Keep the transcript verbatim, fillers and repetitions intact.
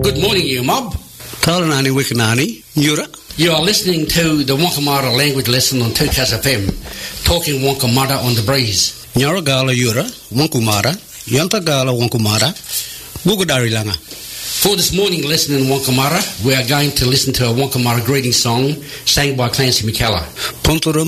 Good morning, you mob. Talanani Wikanani, Yura. You are listening to the Wonkamara language lesson on two Cas F M, talking Wonkamara on the breeze. Nyaragala Yura, Wonkumara, Yantagala Wonkumara, Bugadari Langa. For this morning lesson in Wonkamara, we are going to listen to a Wonkamara greeting song sang by Clancy McKellar. Pontura